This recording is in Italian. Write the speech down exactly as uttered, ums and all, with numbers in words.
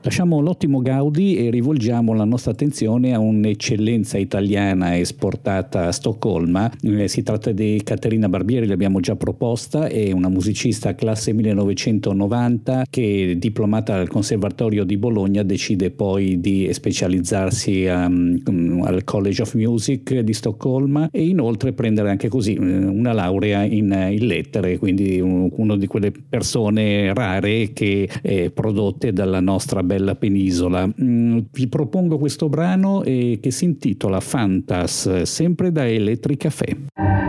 Lasciamo l'ottimo Gaudi e rivolgiamo la nostra attenzione a un'eccellenza italiana esportata a Stoccolma. Eh, si tratta di Caterina Barbieri, l'abbiamo già proposta, è una musicista classe millenovecentonovanta che, diplomata al Conservatorio di Bologna, decide poi di specializzarsi um, al College of Music di Stoccolma e inoltre prendere anche così una laurea in, in lettere, quindi un, uno di quelle persone rare che è prodotte dalla nostra bella penisola. Mm, vi propongo questo brano eh, che si intitola Fantas, sempre da Electric Café.